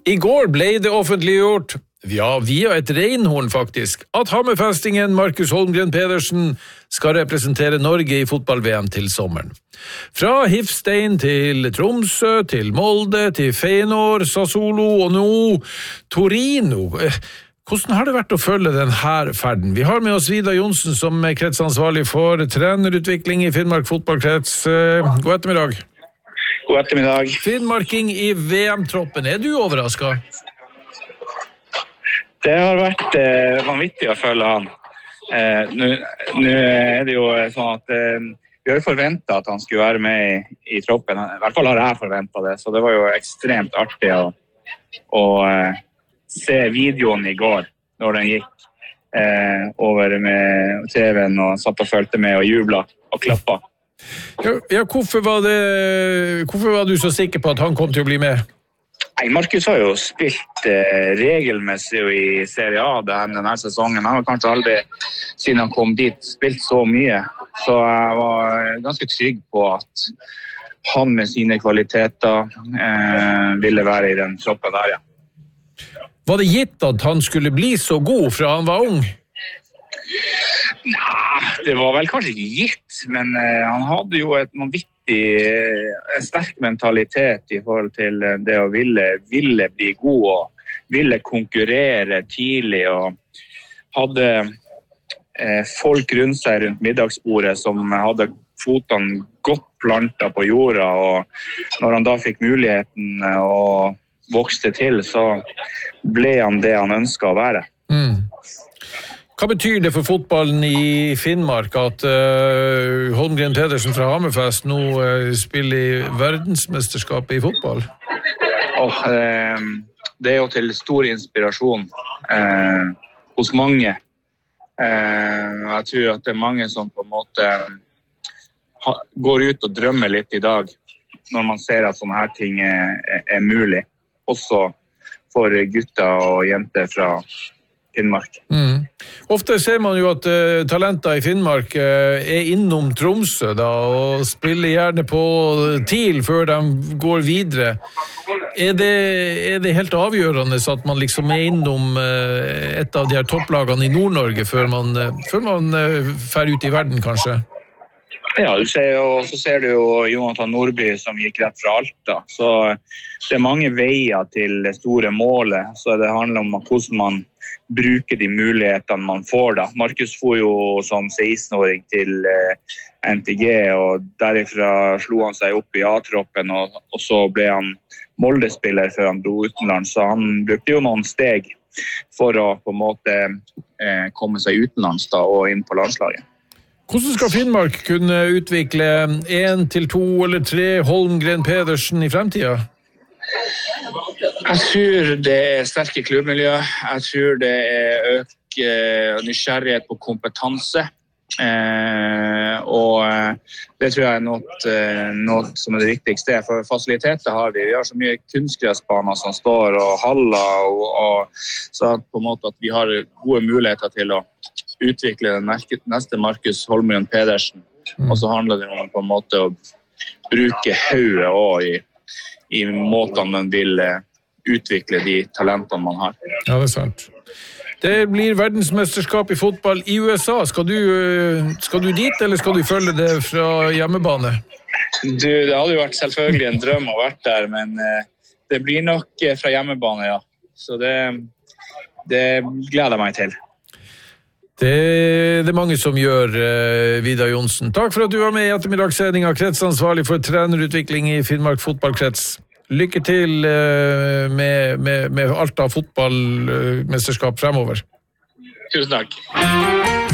I går ble det offentliggjort, ja, via et reinhorn faktisk, at Hammerfestingen Markus Holmgren Pedersen skal representere Norge i fotball-VM til sommeren. Fra Hifstein til Tromsø, til Molde, til Feyenoord, Sassuolo og nå Torino. Hvordan har det vært å følge denne ferden? Vi har med oss Vidar Johnsen som er kretsansvarlig for trenerutvikling i Finnmark fotballkrets. God ettermiddag. God ettermiddag. Finnmarking i VM-troppen, er du overrasket? Det har vært vanvittig å følge han. Nå er det jo sånn at vi har jo forventet at han skulle være med i troppen. I hvert fall har jeg forventet det, så det var jo ekstremt artig å se videoen i går når den gikk over med TV-en og satt og følte med og jublet og klappet. Ja, hvorfor var du så sikker på at han kom til å bli med? Nei, Markus har jo spilt regelmessig i Serie A denne sesongen. Han har kanskje aldri, siden han kom dit, spilt så mye. Så jeg var ganske trygg på at han med sine kvaliteter ville være i den troppen der, ja. Var det gitt at han skulle bli så god fra han var ung? Nei, det var vel kanskje ikke gitt, men han hadde jo en sterk mentalitet i forhold til det å ville bli god og ville konkurrere tidlig og hadde folk rundt seg rundt middagsbordet som hadde fotene godt plantet på jorda, og når han da fikk muligheten og vokste til, så ble han det han ønsket å være. Hva betyr det for fotballen i Finnmark at Holmgren Pedersen fra Hammerfest nå spiller i verdensmesterskapet i fotball? Det er jo til stor inspirasjon hos mange. Jeg tror at det er mange som på en måte går ut og drømmer litt i dag når man ser at sånne her ting er mulig. Også for gutter og jenter fra Finnmark. Ofte ser man jo at talenter i Finnmark er innom Tromsø da, og spiller gjerne på TIL før de går videre. Er det helt avgjørende at man liksom er innom et av de her topplagene i Nord-Norge før man fer ut i verden, kanskje? Ja, så ser du jo Jonathan Nordby som gikk rett fra Alta. Så det er mange veier til det store målet, så det handler om hvordan man bruker de mulighetene man får da. Markus får jo som 16-åring til NTG, og derifra slo han seg opp i A-troppen, og så ble han Molde-spiller før han dro utenlands. Så han brukte jo noen steg for å på en måte komme seg utenlands da, og inn på landslaget. Hvordan skal Finnmark kunne utvikle 1 til 2 eller 3 Holmgren Pedersen i fremtiden? Jeg tror det er sterke klubbmiljø. Jeg tror det er økt nysgjerrighet på kompetanse. Og det tror jeg er noe som er det viktigste. For fasiliteter har vi. Vi har så mye kunstgressbaner som står og haller, og så på en måte at vi har gode muligheter til å utvikle den neste Markus Holmgren Pedersen. Og så handler det om på en måte å bruke hodet også i måtene man vil utvikle de talentene man har. Ja, det er sant. Det blir verdensmesterskap i fotball i USA. Skal du dit, eller skal du følge det fra hjemmebane? Det hadde jo vært selvfølgelig en drøm å vært der, men det blir nok fra hjemmebane, ja. Så det gleder jeg meg til. Det er mange som gjør, Vidar Johnsen. Takk for at du var med i ettermiddagssendingen, kretsansvarlig for trenerutvikling i Finnmark fotballkrets. Lykke til med alt av fotballmesterskap fremover. Tusen takk.